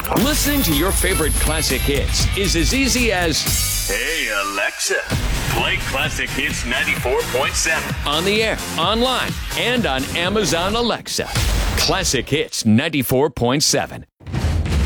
Listening to your favorite classic hits is as easy as, "Hey, Alexa, play Classic Hits 94.7. on the air, online, and on Amazon Alexa. Classic Hits 94.7.